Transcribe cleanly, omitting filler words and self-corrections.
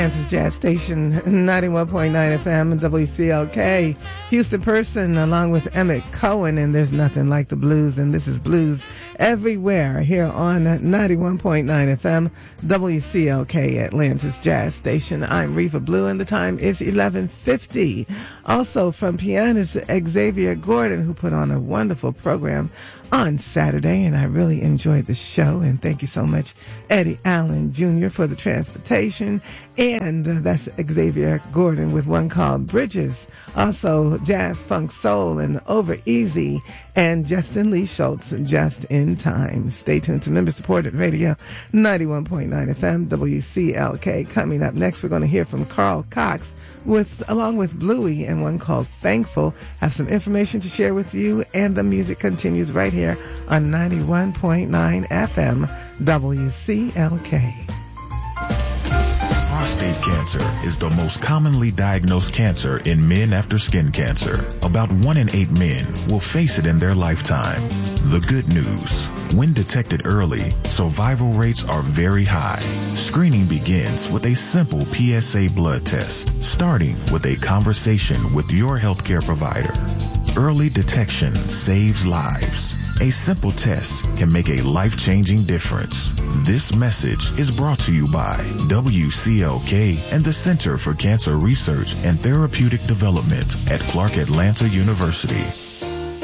Atlanta's Jazz Station, 91.9 FM and WCLK. Houston Person along with Emmett Cohen, and there's nothing like the blues, and this is Blues Everywhere here on 91.9 FM WCLK, Atlanta's Jazz Station. I'm Reva Blue, and the time is 11:50. Also from pianist Xavier Gordon, who put on a wonderful program on Saturday, and I really enjoyed the show. And thank you so much, Eddie Allen Jr., for the transportation. And that's Xavier Gordon with one called Bridges. Also, Jazz, Funk, Soul, and Over Easy. And Justin Lee Schultz, Just in Time. Stay tuned to member-supported radio, 91.9 FM, WCLK. Coming up next, we're going to hear from Carl Cox, along with Bluey, and one called Thankful. Have some information to share with you, and the music continues right here on 91.9 FM WCLK. Prostate cancer is the most commonly diagnosed cancer in men after skin cancer. About 1 in 8 men will face it in their lifetime. The good news: when detected early, survival rates are very high. Screening begins with a simple PSA blood test, starting with a conversation with your healthcare provider. Early detection saves lives. A simple test can make a life-changing difference. This message is brought to you by WCLK and the Center for Cancer Research and Therapeutic Development at Clark Atlanta University.